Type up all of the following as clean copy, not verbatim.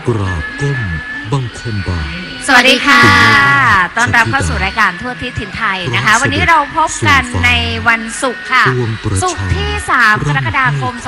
กราบก้มบังคมบาทสวัสดีค่ะต้อนรับเข้าสู่รายการทั่วทิศถิ่นไทยนะคะวันนี้เราพบกันในวันศุกร์ค่ะศุกร์ที่3กรกฎาคม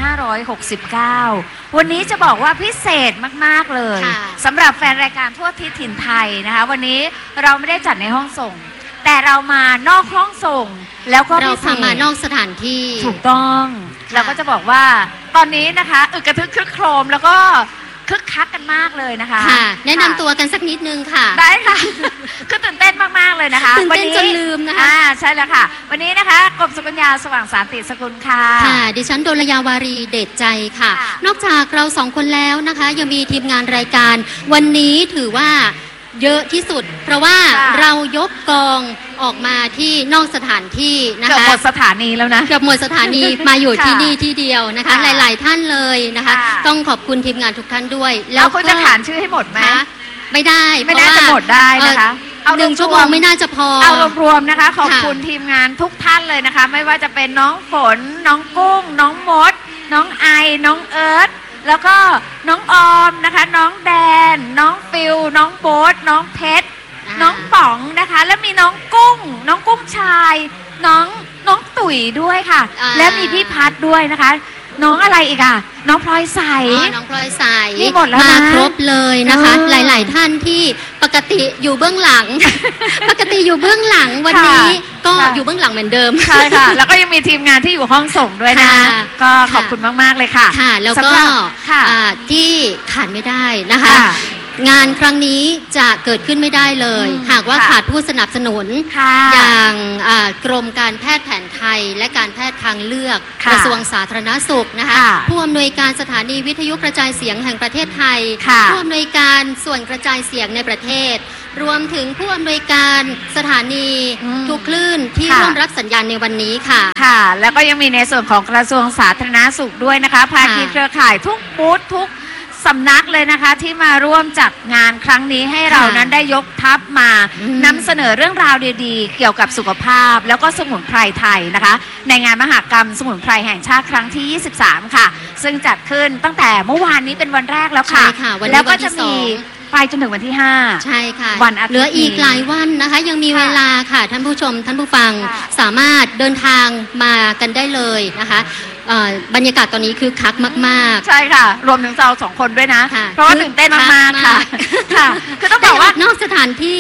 2569วันนี้จะบอกว่าพิเศษมากๆเลยสำหรับแฟนรายการทั่วทิศถิ่นไทยนะคะวันนี้เราไม่ได้จัดในห้องส่งแต่เรามานอกห้องส่งแล้วก็เราพามานอกสถานที่ถูกต้องเราก็จะบอกว่าตอนนี้นะคะอึกกระทึกครึกโครมแล้วก็คึกคักกันมากเลยนะคะค่ะแนะนำตัวกันสักนิดนึงค่ะได้ค่ะคือตื่นเต้นมากๆเลยนะคะตื่นเต้นจนลืมนะคะใช่แล้วค่ะวันนี้นะคะกบสุกัญญาสว่างสารติสกุลค่ะค่ะดิฉันโดลยาวารีเดชใจค่ะนอกจากเราสองคนแล้วนะคะยังมีทีมงานรายการวันนี้ถือว่าเยอะที่สุดเพราะว่าเรายกกองออกมาที่นอกสถานที่นะคะเกือบหมดสถานีแล้วนะเกือบหมดสถานีมาอยู่ที่นี่ที่เดียวนะคะหลายๆท่านเลยนะคะต้องขอบคุณทีมงานทุกท่านด้วยแล้วคุณจะขานชื่อให้หมดไหมไม่ได้ไม่น่าจะหมดได้นะคะเอา1 ชั่วโมงไม่น่าจะพอเอารวมๆนะคะขอบคุณทีมงานทุกท่านเลยนะคะไม่ว่าจะเป็นน้องฝนน้องกุ้งน้องมดน้องไอน้องเอิร์ธแล้วก็น้องออมนะคะน้องแดนน้องฟิลน้องโบ๊ทน้องเพชรน้องป๋องนะคะแล้วมีน้องกุ้งชายน้องตุ๋ยด้วยค่ะและมีพี่พัดด้วยนะคะน้องอะไรอีกอ่ะน้องพลอยใสน้องพลอยใสนี่หมดแล้วมาครบเลยนะคะหลายๆท่านที่ปกติอยู่เบื้องหลังปกติอยู่เบื้องหลังวันนี้ก็อยู่เบื้องหลังเหมือนเดิมใช่ค่ะแล้วก็ยังมีทีมงานที่อยู่ห้องส่งด้วยนะก็ขอบคุณมากๆเลยค่ะค่ะแล้วก็ที่ขาดไม่ได้นะคะงานครั้งนี้จะเกิดขึ้นไม่ได้เลยหากว่าขาดผู้สนับสนุนอย่างกรมการแพทย์แผนไทยและการแพทย์ทางเลือกกระทรวงสาธารณสุขนะคะผู้อำนวยการสถานีวิทยุกระจายเสียงแห่งประเทศไทยผู้อำนวยการส่วนกระจายเสียงในประเทศรวมถึงผู้อำนวยการสถานีทุกคลื่นที่ร่วมรับสัญญาณในวันนี้ค่ะค่ะแล้วก็ยังมีในส่วนของกระทรวงสาธารณสุขด้วยนะคะภาคีเครือข่ายทุกบูธทุกสำนักเลยนะคะที่มาร่วมจัดงานครั้งนี้ให้เรานั้นได้ยกทัพมานำเสนอเรื่องราวดีๆเกี่ยวกับสุขภาพแล้วก็สมุนไพรไทยนะคะในงานมหกรรมสมุนไพรแห่งชาติครั้งที่23ค่ะซึ่งจัดขึ้นตั้งแต่เมื่อวานนี้เป็นวันแรกแล้วค่ะแล้วก็จะมีไปจนถึงวันที่5 ใช่ค่ะวันอาทิตย์เหลืออีกหลายวันนะคะยังมีเวลาค่ะท่านผู้ชมท่านผู้ฟังสามารถเดินทางมากันได้เลยนะคะบรรยากาศตอนนี้คือคักมากๆใช่ค่ะรวมถึงเรา2 คนด้วยนะเพราะว่าตื่นเต้นมากๆค่ะคือต้องบอกว่านอกสถานที่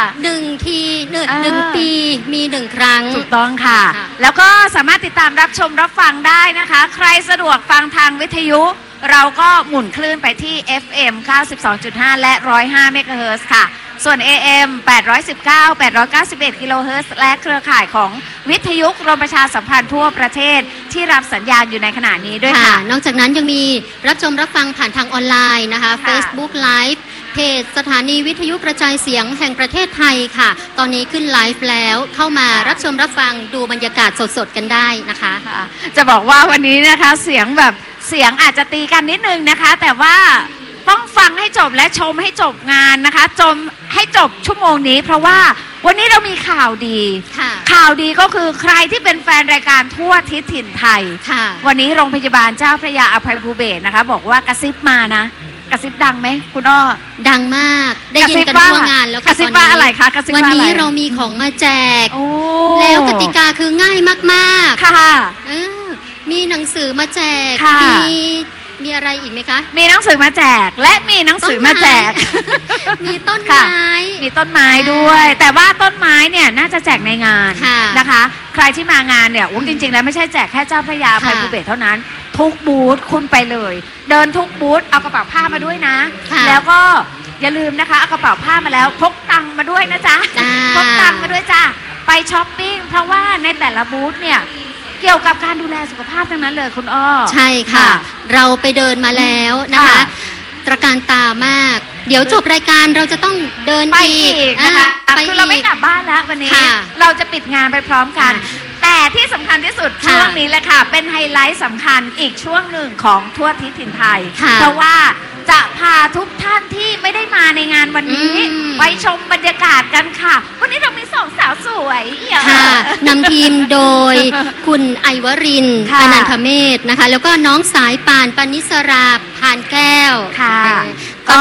1 ปีมี1 ครั้งถูกต้องค่ะแล้วก็สามารถติดตามรับชมรับฟังได้นะคะใครสะดวกฟังทางวิทยุเราก็หมุนคลื่นไปที่ FM 92.5 และ 105 เมกะเฮิรตซ์ค่ะส่วน AM 819 891 กิโลเฮิรตซ์และเครือข่ายของวิทยุกรมประชาสัมพันธ์ทั่วประเทศที่รับสัญญาณอยู่ในขณะนี้ด้วยค่ะนอกจากนั้นยังมีรับชมรับฟังผ่านทางออนไลน์นะคะ Facebook Live เพจสถานีวิทยุกระจายเสียงแห่งประเทศไทยค่ะตอนนี้ขึ้นไลฟ์แล้วเข้ามารับชมรับฟังดูบรรยากาศสดๆกันได้นะคะจะบอกว่าวันนี้นะคะเสียงอาจจะตีกันนิดนึงนะคะแต่ว่าต้องฟังให้จบและชมให้จบงานนะคะชมให้จบชั่วโมงนี้เพราะว่าวันนี้เรามีข่าวดีข่าวดีก็คือใครที่เป็นแฟนรายการทั่วทิศถิ่นไทยวันนี้โรงพยาบาลเจ้าพระยาอภัยภูเบศรนะคะบอกว่ากระซิบมานะกระซิบดังไหมคุณอ้อดังมากได้ยินกันทั่วงานแล้วกระซิบว่าอะไรคะกระซิบว่าอะไรวันนี้เรามีของมาแจกแล้วกติกาคือง่ายมากๆค่ะมีหนังสือมาแจกมีอะไรอีกไหมคะมีหนังสือมาแจกและมีหนังสือมาแจกมีต้นไม้มีต้นไม้ด้วยแต่ว่าต้นไม้เนี่ยน่าจะแจกในงานนะคะใครที่มางานเนี่ยจริงๆแล้วไม่ใช่แจกแค่เจ้าพระยาอภัยภูเบศรเท่านั้นทุกบูธคุณไปเลยเดินทุกบูธเอากระเป๋าผ้ามาด้วยนะแล้วก็อย่าลืมนะคะเอากระเป๋าผ้ามาแล้วพกตังค์มาด้วยนะจ๊ะพกตังค์มาด้วยจ้ะไปช้อปปิ้งเพราะว่าในแต่ละบูธเนี่ยเกี่ยวกับการดูแลสุขภาพทั้งนั้นเลยคุณอ้อใช่ค่ะเราไปเดินมาแล้วนะคะตระการตามากเดี๋ยวจบรายการเราจะต้องเดินไปอีกนะคะคือเราไม่กลับบ้านแล้ววันนี้เราจะปิดงานไปพร้อมกันแต่ที่สำคัญที่สุดช่วงนี้แหละค่ะเป็นไฮไลท์สำคัญอีกช่วงหนึ่งของทั่วทิศถิ่นไทยเพราะว่าจะพาทุกท่านที่ไม่ได้มาในงานวันนี้ไปชมบรรยากาศกันค่ะวันนี้เรามี2 สาวสวยค่ะนำทีมโดยคุณไอวรินทร์อนันทเมธนะคะแล้วก็น้องสายป่านปณิสราพานแก้วค่ะก็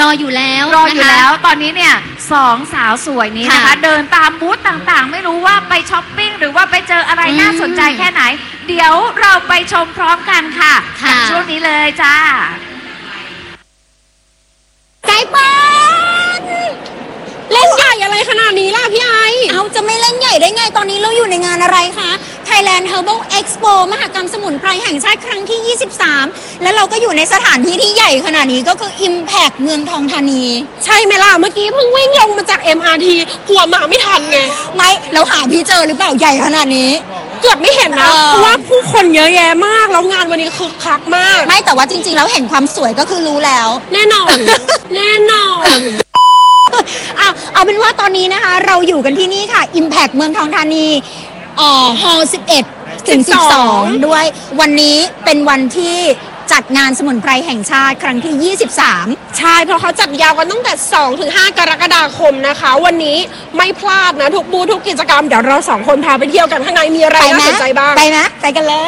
อยู่แล้วรออยู่แล้วตอนนี้เนี่ยสองสาวสวยนี้นะคะค่ะเดินตามบูธต่างๆ ไม่รู้ว่าไปช้อปปิ้งหรือว่าไปเจออะไรน่าสนใจแค่ไหน เดี๋ยวเราไปชมพร้อมกันค่ะค่ะกับช่วงนี้เลยจ้าไก่ปอนเล่นใหญ่อะไรขนาดนี้ล่ะพี่ไอเอาจะไม่เล่นใหญ่ได้ไงตอนนี้เราอยู่ในงานอะไรคะ Thailand Herbal Expo มหกรรมสมุนไพรแห่งชาติครั้งที่ 23 แล้วเราก็อยู่ในสถานที่ที่ใหญ่ขนาดนี้ก็คือ Impact เมืองทองธานีใช่ไหมล่ะ เมื่อกี้เพิ่งวิ่งลงมาจาก MRT กลัวมาไม่ทันไงไม่เราหาพี่เจอหรือเปล่าใหญ่ขนาดนี้เกือบไม่เห็นนะ เพราะว่าผู้คนเยอะแยะมาก แล้วงานวันนี้คึกคักมากไม่แต่ว่าจริงๆแล้วเห็นความสวยก็คือรู้แล้วแน่นอน แน่นอนเอาเป็นว่าตอนนี้นะคะเราอยู่กันที่นี่ค่ะ Impact เมืองทองธานีฮอล11 ถึง 12 ด้วยวันนี้เป็นวันที่จัดงานสมุนไพรแห่งชาติครั้งที่ 23 ใช่ เพราะเขาจัดยาวกันตั้งแต่ 2 ถึง 5 กรกฎาคมนะคะ วันนี้ไม่พลาดนะ ทุกบูธทุกกิจกรรม เดี๋ยวเรา2 คนพาไปเที่ยวกันข้างในมีอะไรน่าสนใจบ้างไปไหมไปกันเลย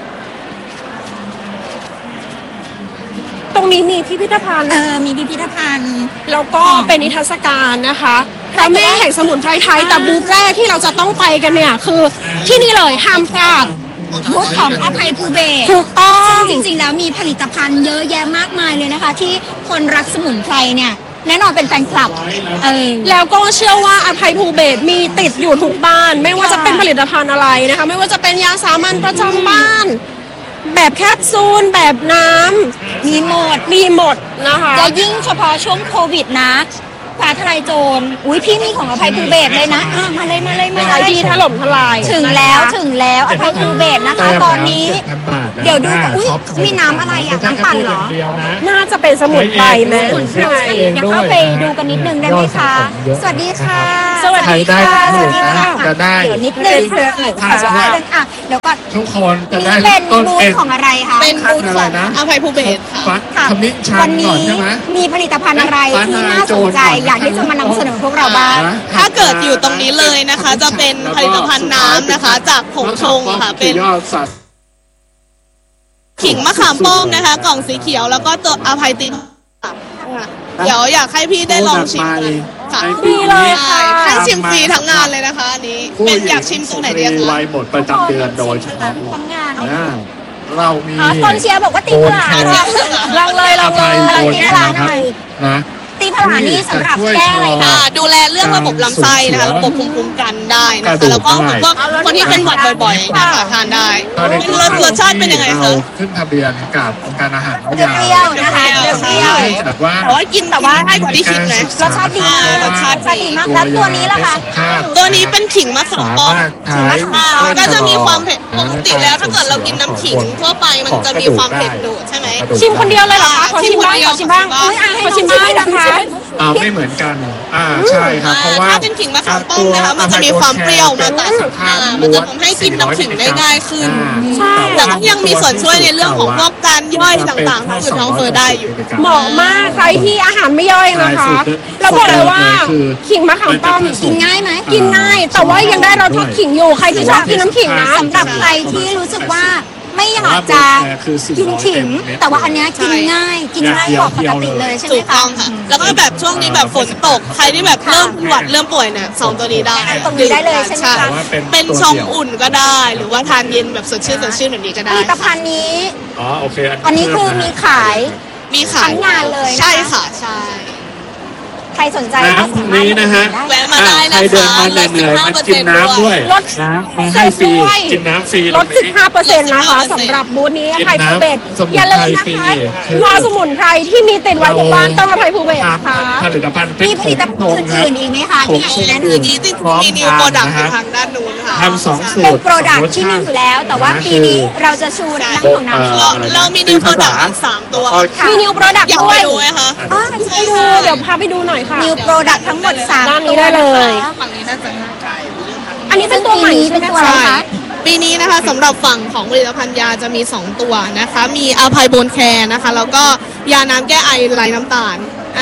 ตรงนี้มีพิพิธภัณฑ์มีพิพิธภัณฑ์แล้วก็เป็นนิทรรศการนะคะพระแม่แห่งสมุนไพรไทยแต่บูธแรกที่เราจะต้องไปกันเนี่ยคือที่นี่เลยห้ามพลาดบูธของอภัยภูเบศรถูกต้องซึ่งจริงๆแล้วมีผลิตภัณฑ์เยอะแยะมากมายเลยนะคะ ที่คนรักสมุนไพรเนี่ยแน่นอนเป็นแฟนคลับแล้วก็เชื่อว่าอภัยภูเบศรมีติดอยู่ทุกบ้าน ไม่ว่าจะเป็นผลิตภัณฑ์อะไรนะคะไม่ว่าจะเป็นยาสามัญประจำบ้าน แบบแคปซูลแบบน้ำมีหมดนะคะจะยิ่งเฉพาะช่วงโควิดนะฟ้าทลายโจรอุ้ยพี่มีของอภัยภูเบศรเลยนะมาเลยขายดีถล่มทลายถึงแล้วอภัยภูเบศรนะคะ ตอนนี้ เดี๋ยวดูอุ้ยมีน้ำอะไรอ่ะน้ำปั่นเหรอน่าจะเป็นสมุนไพรไหมเดี๋ยวเข้าไปดูกันนิดนึงได้ไหมคะ สวัสดีค่ะสวัสดีค่ะสวัสดีค่ะจะได้เดี๋ยวนิดนึงขอสักนิดนึงอ่ะเดี๋ยวก่อนทุกคนจะได้นี่เป็นต้นบูธเป็นของอะไรคะเป็นบูธของอภัยภูเบศรฟัดค่ะคำนิชัวัน นก่อนนี้ใช่ไหมมีผลิตภัณฑ์อะไรที่น่าสนใจอยากที่จะมานำเสนอพวกเราบ้างถ้าเกิดอยู่ตรงนี้เลยนะคะ จะเป็นผลิตภัณฑ์น้ำนะคะ จากผงชงค่ะ เป็นยอดสัตว์ขิงมะขามป้อมนะคะ กล่องสีเขียวแล้วก็ตัวอภัยตินค่ะเดี๋ยวอยากให้พี่ได้ลองชิมกันค่ะดีเลยค่ะให้ชิมฟรีทั้งงานเลยนะคะอันนี้เป็นอยากชิมตรงไหนดีคะไวหมดประจำเดือนโดยเฉพาะทั้งงานอ่าเรามีตอนเชียร์บอกว่าตีผลาลองเลยอภัยโอนตีแคผลาร์หครับน่อยนะตีผลานี่สำหรับแก้อะไรคะดูแลเรื่องระบบลำไส้นะคะระบบภูมิคุ้มกันได้นะคะแล้วก็พวกคนที่เป็นหวัดบ่อยๆนะคะทานได้รสชาติเป็นยังไงคะเราขึ้นทะเบียนกับองค์การอาหารเปรี้ยวนะคะเปรี้ยวแต่ว่าแต่ว่ากินแบบว่าให้กว่าที่คิดนะรสชาติดีรสชาติดีมากแล้วตัวนี้ล่ะคะตัวนี้เป็นขิงมะขามสาป้อมมารถใช้ก็จะมีความเผ็ดปกติแล้วถ้าเกิดเรากินน้ำขิงทั่วไปมันจะมีความเผ็ดโดดใช่ไหมชิมคนเดียวเลยเหรอคะขอชิมบ้างชิมคนเดียวขอชิมบ้างขอชิมบ้างขอชิมบ้างนะคะไม่เหมือนกันใช่ครับเพราะว่าถ้าเป็นขิงมะขามป้อมนะคะมันจะมีความเปรี้ยวมาตัดมันจะทำให้กินน้ำขิงได้ง่ายขึ้นใช่แต่ก็ยังมีส่วนช่วยในเรื่องของพวกการย่อยต่างๆของท้องเฟ้อได้อยู่เหมาะมากใครที่อาหารไม่ย่อยนะคะ เราบอกเลยว่าขิงมะขามป้อมกินง่ายไหมกินง่าย แต่ว่ายังได้รสชาติขิงอยู่ ใครที่ชอบกินน้ำขิงนะสำหรับใครที่รู้สึกว่าไม่อยากจะกินขิง แต่ว่าอันเนี้ยกินง่ายกว่าปกติเลยใช่ไหมถูกคะต้องค่ะ แล้วก็แบบช่วงนี้แบบฝนตก ใครที่แบบเริ่มหวัดเริ่มป่วยเนี่ยสองตัวนี้ได้ตรงนี้ได้เลยใช่ไหมคะเป็นชงอุ่นก็ได้ หรือว่าทานเย็นแบบสดชื่นแบบนี้ก็ผได้ลิตภัณฑ์นี้อ๋อโอเคอันนี้คือมีขายมีขายทั้งงานเลยนะคะใช่ค่ะ ใช่ใครสนใจก็สามารถนี้นะฮะแวะมาได้ใครนะเดินคะมาเหนื่อยๆมากินน้ำด้วยลดน้ำมาให้ฟรีกินน้ำฟรีลด 15%นะคะสำหรับบูธนี้อภัยภูเบศรอย่าลืมนะคะยาสมุนไพรที่มีติดไว้ทุกบ้านต้องอภัยภูเบศรนะคะผลิตภัณฑ์มีผลิตภัณฑ์อื่นๆอีกไหมคะที่ไหนแนะนมีจริงๆมีนิวโปรดักต์อยู่ทางด้านนู้นค่ะทำสองสูำเป็นตรโปรดักต์ที่มีอยู่แล้ว แต่ว่าปีนี้เราจะชูน้ำของน้ำเรามีนิวโปรดักต์อีก3ตัวมีนิวโปรดักต์อยากด้ไปวยดูไหมคะไปดูเดี๋ยวพาไปดูหน่อยค่ะนิวโปรดักต์ทั้งหมด3 ด้านนี้ได้เลยฝั่งนี้น่าจะง่ายอันนี้เป็นตัวใหม่เป็ใช่นไหมตัวอะไรคะคะปีนี้นะคะสำหรับฝั่งของผลิตภัณฑ์ยาจะมี2ตัวนะคะ มีอภัยโบนแคร์นะคะ แล้วก็ยาน้ำแก้ไอไร้น้ำตาล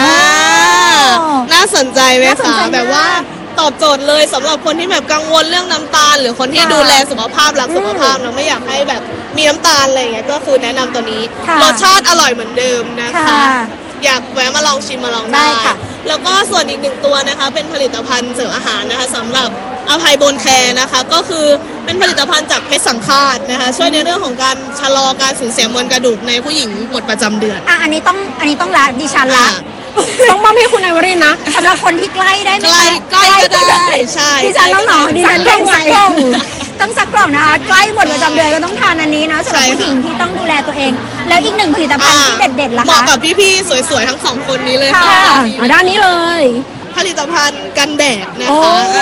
น่าสนใจไหมคะแบบว่าตอบโจทย์เลยสำหรับคนที่แบบกังวลเรื่องน้ำตาล หรือคนที่ดูแลสุขภาพรักสุขภาพแล้วไม่อยากให้แบบมีน้ำตาลอะไรอย่างเงี้ยก็คือแนะนำตัวนี้รสชาติอร่อยเหมือนเดิมนะคะอยากแวะมาลองชิมมาลองได้ค่ะแล้วก็ส่วนอีกหนึ่งตัวนะคะเป็นผลิตภัณฑ์เสริมอาหารนะคะสำหรับอภัยโบนแคร์นะคะก็คือเป็นผลิตภัณฑ์จากเพชรสังฆาตนะคะช่วยในเรื่องของการชะลอการสูญเสียมวลกระดูกในผู้หญิงหมดประจำเดือนอันนี้ต้องละดิฉันละต้องมอบให้คุณไอวรินนะสำหรับคนที่ใกล้ได้ไหมใกล้ก็ได้ใช่ดิฉันแล้วเหรอดิฉันต้องสักกล่องต้องสักกล่องนะคะใกล้หมดประจำเดือนก็ต้องทานอันนี้นะสำหรับผู้หญิงที่ต้องดูแลตัวเอง แล้วอีกหนึ่งผลิตภัณฑ์ที่เด็ดๆล่ะเหมาะคะกับพี่ๆสวยๆทั้งสองคนนี้เลยค่ะค่ะด้านนี้เลยผลิตภัณฑ์กันแดดนะโอ้คะ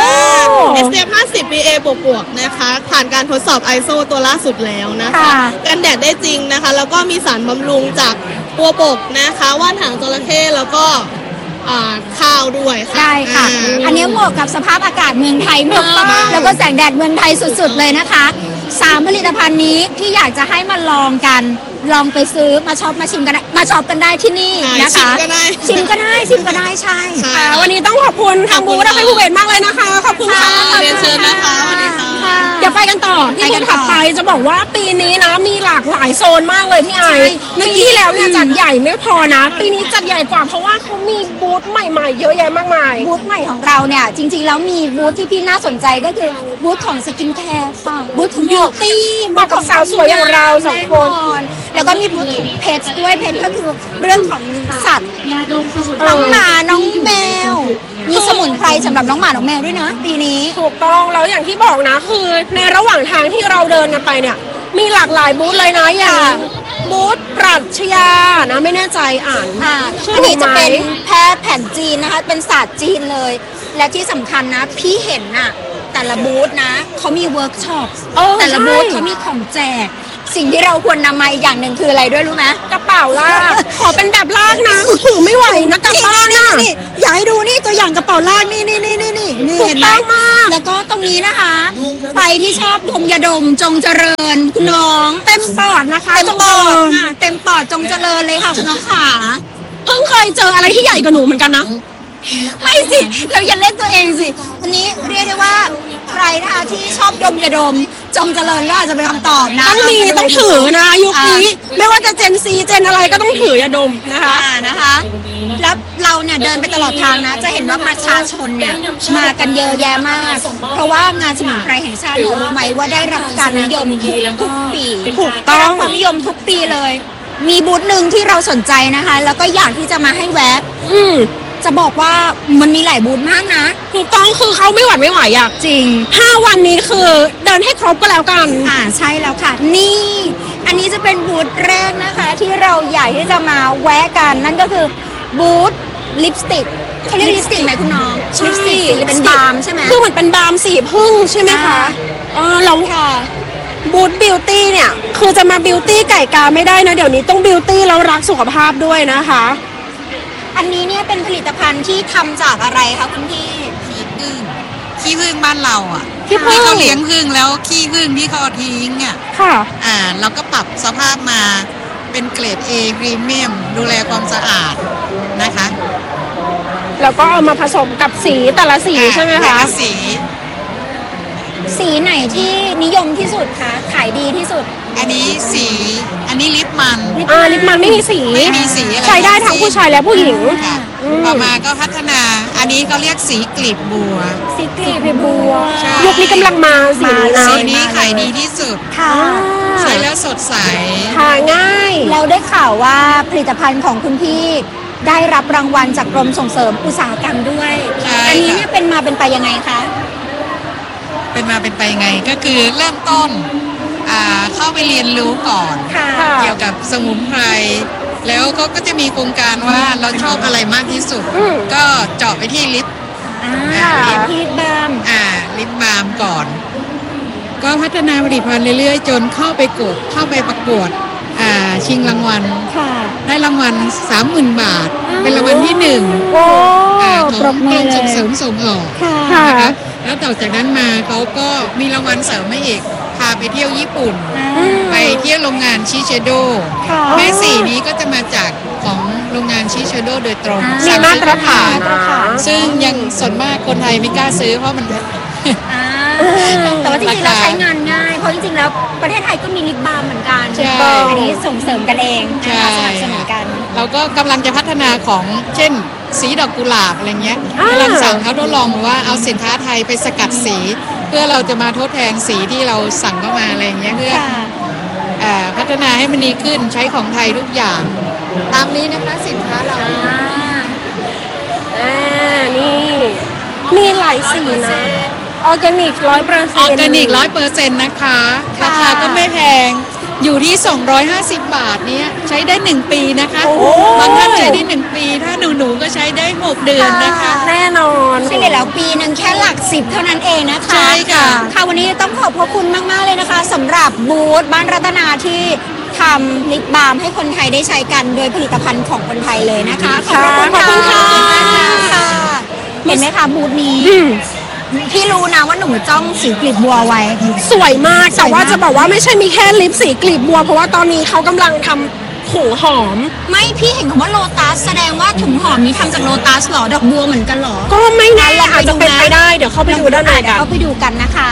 SPF 50 PA บวกๆนะคะผ่านการทดสอบ ISO ตัวล่าสุดแล้วนะคะ กันแดดได้จริงนะคะ แล้วก็มีสารบำรุงจากบัวบกนะคะว่านหางจระเข้แล้วก็ข้าวด้วยค่ะได้ค่ะ อันนี้เหมาะกับสภาพอากาศเมืองไทยมากแล้วก็แสงแดดเมืองไทยสุดๆเลยนะคะ3ผลิตภัณฑ์นี้ที่อยากจะให้มาลองกันลองไปซื้อมาช็อปมาชิมกันได้มาช็อปกันได้ที่นี่นะคะชิมก็ได้ชิมก็ได้ใช่ค่ะวันนี้ต้องขอบคุณทางบูธอภัยภูเบศรมากเลยนะคะขอบคุณค่ะเรียนเชิญนะคะสวัสดีค่ะเดี๋ยวไปกันต่อที่บูธถัดไปจะบอกว่าปีนี้นะมีหลากหลายโซนมากเลยพี่ไอเมื่อกี้แล้วเนี่ยจัดใหญ่ไม่พอนะปีนี้จัดใหญ่กว่าเพราะว่าเขามีบูธใหม่ๆเยอะแยะมากมายบูธใหม่ของเราเนี่ยจริงๆแล้วมีบูธที่พี่น่าสนใจก็คือบูธของสกินแคร์ค่ะบูธของบิวตี้เหมาะกับสาวสวยอย่างเราสองคนแล้วก็มีบูธของเพจด้วยเพจก็คือเรื่องของสัตว์น้องหมาน้องแมวมีสมุนไพรสำหรับน้องหมาน้องแมวด้วยนะปีนี้ถูกต้องแล้วอย่างที่บอกนะคือในระหว่างทางที่เราเดินกันไปเนี่ยมีหลากหลายบูธเลยนะอย่างบูธปรัชญานะไม่แน่ใจอ่าน ชื่ออันนี้จะเป็นถูกไหมแพทย์แผนจีนนะคะเป็นศาสตร์จีนเลย และที่สำคัญนะพี่เห็นน่ะแต่ละบูธนะเขามีเวิร์กช็อปแต่ละบูธเขามีของแจกสิ่งที่เราควรนำมาอีกอย่างหนึ่งคืออะไรด้วยรู้ไหมกระเป๋าลากขอเป็นแบบลากนะถือไม่ไหวนะกลับบ้านนะนี่อยากให้ดูนี่ตัวอย่างกระเป๋าลากนี่ถูกเห็นไหมต้องมากแล้วก็ตรงนี้นะคะใครที่ชอบดมยาดมจงเจริญคุณน้องเต็มปอดนะคะเต็มปอดจงค่ะเต็มปอดจงเจริญเลยค่ะคุณน้องขาเพิ่งเคยเจออะไรที่ใหญ่กว่าหนูเหมือนกันนะไม่สิเราอย่าเล่นตัวเองสิอันนี้เรียกได้ว่าใครนะคะที่ชอบดมยาดมจงเจริญก็อาจจะเป็นคำตอบนะต้องถือนะยุคนี้ไม่ว่าจะเจนซีเจนอะไรก็ต้องถือยาดมนะคะนะคะแล้วเราเนี่ยเดินไปตลอดทางนะ จะเห็นว่าประชาชนเนี่ยมากันเยอะแยะมาก เพราะว่างานสมุนไพรแห่งชาติเนี่ยรู้ไหมว่าได้รับการนิยมทุกปีถูกต้องได้รับความนิยมทุกปีเลย มีบูธหนึ่งที่เราสนใจนะคะ แล้วก็อยากที่จะมาให้แวะจะบอกว่ามันมีหลายบูธมากนะถูกต้องคือเขาไม่หวั่นไม่ไหวอ่ะจริง 5 วันนี้คือเดินให้ครบก็แล้วกันใช่แล้วค่ะ นี่ อันนี้จะเป็นบูธแรกนะคะ ที่เราอยากที่จะมาแวะกัน นั่นก็คือบูธลิปสติกเขาเรียกลิปสติกไหมคุณน้องลิปสติกหรือเป็นบาล์มใช่ไหมคือเหมือนเป็นบาล์มสีพึ่งใช่ไหมคะเราค่ะบูธบิวตี้เนี่ยคือจะมาบิวตี้ไก่กาไม่ได้นะเดี๋ยวนี้ต้องบิวตี้แล้วรักสุขภาพด้วยนะคะอันนี้เนี่ยเป็นผลิตภัณฑ์ที่ทำจากอะไรคะคุณพี่ขี้ผึ้งบ้านเราอ่ะขี้ผึ้งที่เขาเลี้ยงผึ้งแล้วขี้ผึ้งที่เขาเอาทิ้งอ่ะค่ะเราก็ปรับสภาพมาเป็นเกรด A พรีเมียมดูแลความสะอาดนะคะแล้วก็เอามาผสมกับสีแต่ละสีใช่ไหมแต่คะละสีสีไหนที่นิยมที่สุดคะขายดีที่สุดอันนี้ลิปมันลิปมันไม่มีสีไม่มีสีอะไรใช้ได้ทั้งผู้ชายและผู้หญิงค่ะต่อมาก็พัฒนา อันนี้ก็เรียกสีกลีบบัวสีกลีบบัวใช่ยุคนี้กำลังมาสีนี้นะสีนี้ขายดีที่สุดค่ะใช้แล้วสดใสหาง่ายเราได้ข่าวว่าผลิตภัณฑ์ของคุณพี่ได้รับรางวัลจากกรมส่งเสริมอุตสาหกรรมด้วยใช่อันี้เนี่ยเป็นมาเป็นไปยังไงคะเป็นมาเป็นไปยังไงก็คือเริ่มต้นเข้าไปเรียนรู้ก่อนค่ะเกี่ยวกับสมุนไพรแล้วก็จะมีโครงการว่าเราชอบอะไรมากที่สุด ก็เจาะไปที่ลิปพีทบาล์มลิปบาล์มก่อน ก็พัฒนาผลิตภัณฑ์เรื่อยๆ จนเข้าไปประกวดชิงรางวัลค่ะได้รางวัล 30,000 บาท เป็นรางวัลที่หนึ่งโอ้ของปรบกมืรอมเลส่งเสริยมส่งออกค่ะนะคะแล้วต่อจากนั้นมาเขาก็มีรางวัลเสริมมาอีกพาไปเที่ยวญี่ปุ่น ไปเที่ยวโรงงานชิเชโดค่ะแม่สีนี้ก็จะมาจากของโรงงานชิเชโดโดยตรงมีสั่งมาซื้อตรฐานซึ่งยังส่วนมากคนไทยไม่กล้าซื้อเพราะมันอ่าแต่ว่าจริงๆแล้วใช้งานง่ายเพราะจริงๆแล้วประเทศไทยก็มีลิปบาล์มเหมือนกันใช่อันนี้ส่งเสริมกันเองนะคะสนับสนุนกันเราก็กำลังจะพัฒนาของเช่นสีดอกกุหลาบอะไรเงี้ยกำลังสั่งเขาทดลองว่าเอาสินค้าไทยไปสกัดสี เพื่อเราจะมาทดแทนสีที่เราสั่งเข้ามาอะไรเงี้ยเพื่อพัฒนาให้มันดีขึ้นใช้ของไทยทุกอย่างตามนี้นะคะสินค้าเรานี่มีหลายสีนะออร์แกนิก100% ออร์แกนิก100%นะคะราคาก็ไม่แพงอยู่ที่250 บาทเนี้ยใช้ได้1 ปีนะคะบางท่านใช้ได้1 ปีถ้าหนูก็ใช้ได้6 เดือนนะคะแน่นอนเฉลี่ยแล้วปีหนึ่งแค่หลัก10เท่านั้นเองนะคะใช่ค่ะค่ะวันนี้ต้องขอบพระคุณมากๆเลยนะคะสำหรับบูธบ้านรัตนาที่ทำลิปบาล์มให้คนไทยได้ใช้กันโดยผลิตภัณฑ์ของคนไทยเลยนะคะขอบคุณค่ะเห็นไหมคะบูธนี้พี่รู้นะว่าหนูจ้องสีกลีบบัวไว้สวยมากแต่ว่าจะบอกว่าไม่ใช่มีแค่ลิปสีกลีบบัวเพราะว่าตอนนี้เขากำลังทำถุงหอมไม่พี่เห็นคำว่าโลตัสแสดงว่าถุงหอมนี้ทำจากโลตัสหรอดอกบัวเหมือนกันหรอก็ไม่แน่อาจจะเป็นไปได้เดี๋ยวเข้าไปดูด้านในกันเข้าไปดูกันนะคะ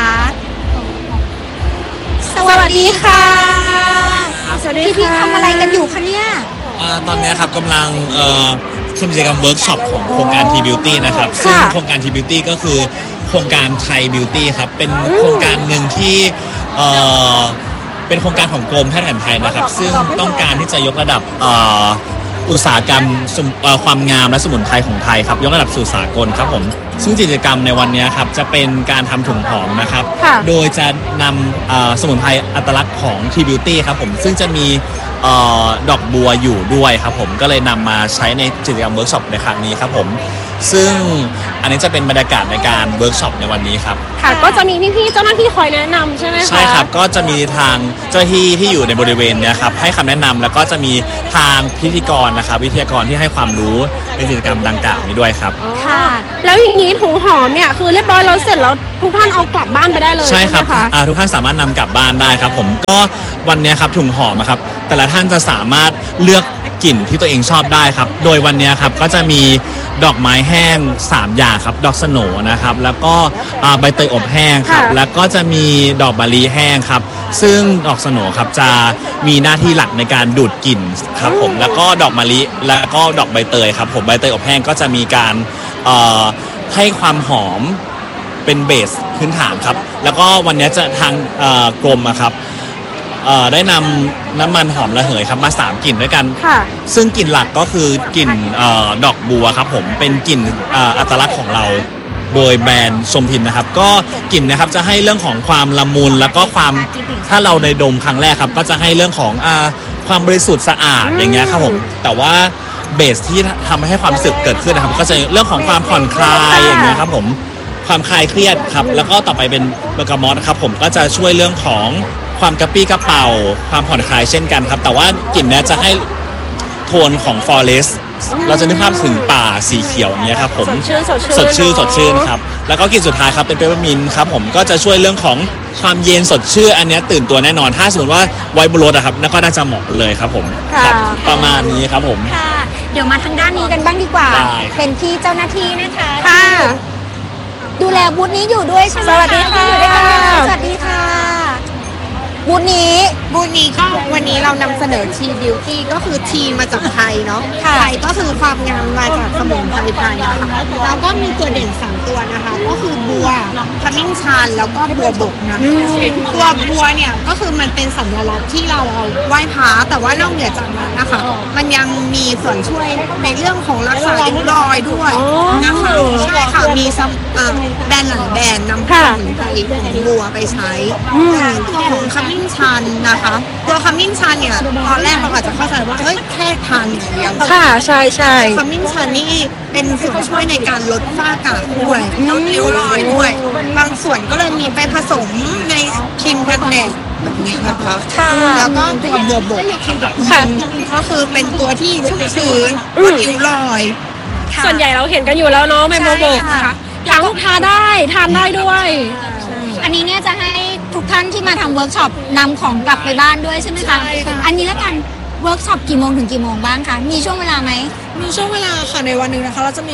สวัสดีค่ะพี่ทำอะไรกันอยู่คะเนี่ยตอนนี้ครับกำลังทำกิจกรรมเวิร์กช็อปของโครงการ T-Beauty นะครับซึ่งโครงการ T-Beauty ก็คือโครงการไทย Beauty ครับเป็นโครงการหนึ่งที่เป็นโครงการของกรมแพทย์แผนไทยนะครับซึ่งต้องการที่จะยกระดับอุตสาหกรรมความงามและสมุนไพรของไทยครับยกระดับสู่สากลครับผมซึ่งกิจกรรมในวันนี้ครับจะเป็นการทำถุงหอมนะครับโดยจะนำสมุนไพรอัตลักษณ์ของ T-Beauty ครับผมซึ่งจะมีดอกบัวอยู่ด้วยครับผมก็เลยนำมาใช้ในกิจกรรมเวิร์กช็อปในครั้งนี้ครับผมซึ่งอันนี้จะเป็นบรรยากาศในการเวิร์กช็อปในวันนี้ครับค่ะก็จะมีพี่ๆเจ้าหน้าที่คอยแนะนำใช่ไหมคะใช่ครับก็จะมีทางเจ้าหน้าที่ที่อยู่ในบริเวณเนี้ยครับให้คำแนะนำแล้วก็จะมีทางพิธีกรนะครับวิทยากรที่ให้ความรู้ในกิจกรรมดังกล่าวนี้ด้วยครับค่ะแล้วอย่างนี้ถุงหอมเนี่ยคือเรียบร้อยแล้วเสร็จแล้วทุกท่านเอากลับบ้านไปได้เลยใช่ครับไหมคะทุกท่านสามารถนำกลับบ้านได้ครับผมก็วันนี้ครับถุงหอมครับแต่ละท่านจะสามารถเลือกกลิ่นที่ตัวเองชอบได้ครับโดยวันนี้ครับก็จะมีดอกไม้แห้ง3อย่างครับดอกสโหนนะครับแล้วก็ใบเตยอบแห้งครับแล้วก็จะมีดอกมะลิแห้งครับซึ่งดอกสโหนครับจะมีหน้าที่หลักในการดูดกลิ่นครับผมแล้วก็ดอกมะลิแล้วก็ดอกใบเตยครับผมใบเตยอบแห้งก็จะมีการให้ความหอมเป็นเบสพื้นฐานครับแล้วก็วันนี้จะทางกรมครับได้นำน้ำมันหอมระเหยครับมา3กลิ่นด้วยกันซึ่งกลิ่นหลักก็คือกลิ่นดอกบัวครับผมเป็นกลิ่นอัตลักษณ์ของเราโดยแบรนด์ชมพินนะครับก็กลิ่นนะครับจะให้เรื่องของความละมุนแล้วก็ความถ้าเราในดมครั้งแรกครับก็จะให้เรื่องของความบริสุทธิ์สะอาดอย่างเงี้ยครับผมแต่ว่าเบสที่ทำให้ความรู้สึกเกิดขึ้นนะครับก็จะเรื่องของความผ่อนคลายอย่างเงี้ยครับผมความคลายเครียดครับแล้วก็ต่อไปเป็นเบอร์กามอสครับผมก็จะช่วยเรื่องของความกระปี้กระเป๋าความผ่อนคลายเช่นกันครับแต่ว่ากลิ่นนี้จะให้โทนของฟอเรสต์เราจะนึกภาพถึงป่าสีเขียวเนี้ยครับผมสดชื่นครับแล้วก็กลิ่นสุดท้ายครับเป็นเปปเปอร์มินต์ครับผมก็จะช่วยเรื่องของความเย็นสดชื่นอันนี้ตื่นตัวแน่นอนถ้าสมมติว่าไวบนรถอะครับนั่นก็น่าจะเหมาะเลยครับผมครับประมาณนี้ครับผมค่ะเดี๋ยวมาทางด้านนี้กันบ้างดีกว่าเป็นที่เจ้าหน้าที่นะคะค่ะดูแลบูธนี้อยู่ด้วยใช่ไหมสวัสดีค่ะอยู่ด้วยกันสวัสดีค่ะบูธนี้ก็วันนี้เรานำเสนอทีบิวตี้ก็คือทีมาจากไทยเนาะไทยก็คือความงามมาจากสมุนไพรไทยนะคะแล้วก็มีตัวเด่น3ตัวนะคะก็คือบัวขมิ้นชันแล้วก็บัวบกนะตัวบัวเนี่ยก็คือมันเป็นสัญลักษณ์ที่เราเอาไหว้พระแต่ว่านอกเหนือจากนั้นนะคะมันยังมีส่วนช่วยในเรื่องของรักษาริ้วรอยด้วยนะคะใช่ค่ะมีแบรนด์หลายแบรนด์นำสมุนไพรของบัวไปใช้ตัวของขมิ้นชันนะคะตัวขมิ้นชันเนี่ยตอนแรกเราอาจจะเข้าใจว่าเฮ้ยแค่ทานอย่างเดียวค่ะใช่ใช่ขมิ้นชันนี่เป็นส่วนช่วยในการลดฝ้ากระด้วยลดริ้วรอยด้วยบางส่วนก็เลยมีไปผสมในครีมกันแดดแบบนี้นะคะแล้วก็ตัวบัวบกก็คือเป็นตัวที่ชุ่มชื้นลดริ้วรอยส่วนใหญ่เราเห็นกันอยู่แล้วเนาะเป็นบัวบกทั้งทานได้ด้วยอันนี้เนี่ยจะให้ทุกท่านที่มาทำเวิร์กช็อปนำของกลับไปบ้านด้วยใช่ไหมคะอันนี้แล้วกันเวิร์กช็อปกี่โมงถึงกี่โมงบ้างคะมีช่วงเวลาไหมมีช่วงเวลาค่ะในวันหนึ่งนะคะเราจะมี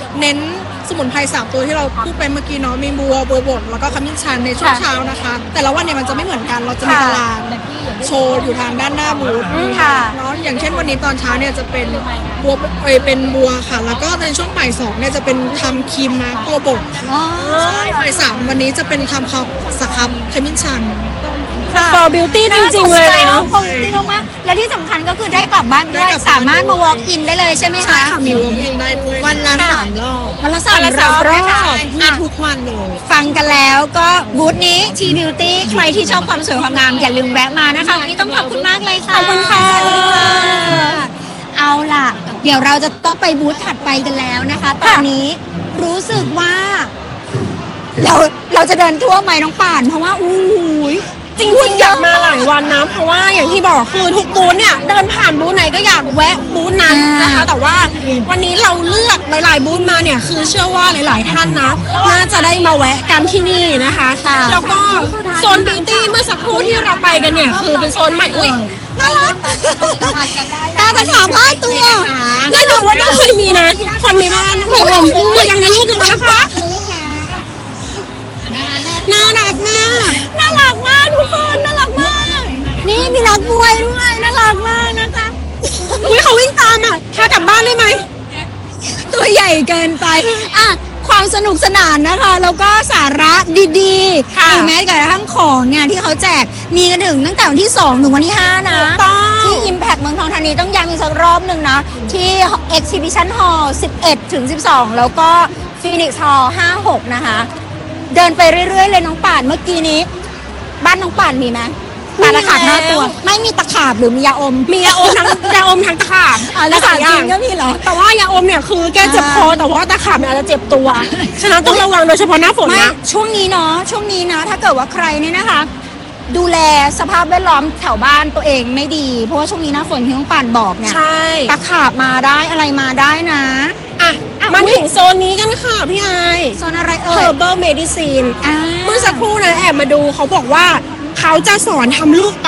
เน้นสมุนไพร3ตัวที่เราพูดไปเมื่อกี้เนาะมีบัวบกแล้วก็ขมิ้นชันในช่วงเช้านะคะแต่ละวันเนี่ยมันจะไม่เหมือนกันเราจะมีตารางโชว์อยู่ทางด้านหน้าบูธเนาะอย่างเช่นวันนี้ตอนเช้าเนี่ยจะเป็นบัวค่ะแล้วก็ในช่วงบ่าย2เนี่ยจะเป็นทำครีมมาบัวบกบ่าย3วันนี้จะเป็นทำสครับขมิ้นชันfor beauty จริงๆเลยเนาะ for beauty มากๆและที่สำคัญก็คือได้กลับบ้านด้วยสามารถมา walk in ได้เลยใช่ไหมคะใช่ค่ะมี walk in ได้ด้วยวันละ3 รอบวันละ3 รอบมีทุกวันเลยฟังกันแล้วก็บูธนี้ T Beauty ใครที่ชอบความสวยความงามอย่าลืมแวะมานะคะวันนี้ต้องขอบคุณมากเลยค่ะขอบคุณค่ะเอาล่ะ เดี๋ยวเราจะต้องไปบูธถัดไปกันแล้วนะคะ ตอนนี้รู้สึกว่า เราจะเดินทั่วไหมน้องป่านเพราะว่าจริงๆอยากมาหลายวันนะเพราะว่าอย่างที่บอกคือทุกบูธเนี่ยเดินผ่านบูธไหนก็อยากแวะบูธนั้นนะคะแต่ว่าวันนี้เราเลือกหลายๆบูธมาเนี่ยคือเชื่อว่าหลายๆท่านนะน่าจะได้มาแวะกันที่นี่นะคะแล้วก็โซนบิวตี้เมื่อสักครู่ที่เราไปกันเนี่ยคือเป็นโซนใหม่น่ารักตาตะขาบผ้าตัวแน่นอนว่าต้องเคยมีนะคนมีบ้านผมตัวยังนั้นลูกกันนะคะน่ารักมากทุกคนน่ารักมากนี่มีนักมวยด้วยน่ารักมากนะคะเขาวิ่งตามอ่ะแค่กลับบ้านได้ไหมตัวใหญ่เกินไปอ่ะความสนุกสนานนะคะแล้วก็สาระดีๆหรือแม้กระทั่งของเนี่ยที่เขาแจกมีกันถึงตั้งแต่วันที่2ถึงวันที่5นะที่ Impact เมืองทองธานีต้องย้ำอีกสักรอบหนึ่งนะที่ Exhibition Hall 11 ถึง 12แล้วก็ Phoenix Hall 5-6นะคะเดินไปเรื่อยๆเลยน้องป่านเมื่อกี้นี้บ้านน้องป่านมีไหมปลาตะขาบ5 ตัวไม่มีตะขาบหรือมียาอมมียาอมทั้งตะขาบตะขาบจริงก็มีเหรอแต่ว่ายาอมเนี่ยคือแก้เจ็บคอแต่ว่าตะขาบเนี่ยอาจจะเจ็บตัวฉะนั้นต้องระวังโดยเฉพาะหน้าฝนนะช่วงนี้นะถ้าเกิดว่าใครเนี่ยนะคะดูแลสภาพแวดล้อมแถวบ้านตัวเองไม่ดีเพราะว่าช่วงนี้หน้าฝนที่น้องป่านบอกเนี่ยตะขาบมาได้อะไรมาได้นะมาถึงโซนนี้กันค่ะพี่ไอโซนอะไรHerbal Medicine เมื่อสักครู่นะแอบมาดูเขาบอกว่าเขาจะสอนทำลูก